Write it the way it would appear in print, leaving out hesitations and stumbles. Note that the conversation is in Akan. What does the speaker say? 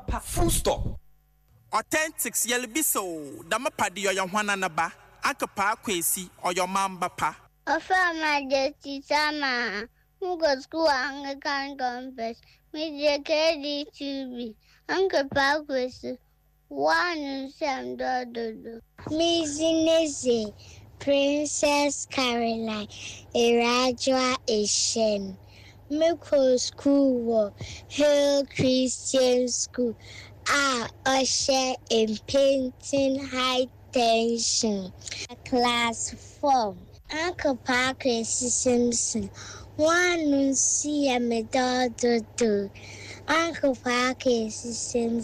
pa. Full stop. Authentics yelbiso, Damapadio Yohanaba, Akapa Quasi, or your mamba pa. Of Majesty Sama, who goes school Anglican Conference, Media KD2B, Uncle Parkway, one Sam Dodo. Miss Princess Caroline, Irajua Asian. Miko School, Hill Christian School. Usher in painting high tension. Class 4. Uncle Parker Simpson. One see a medal. Uncle Parker Simpson.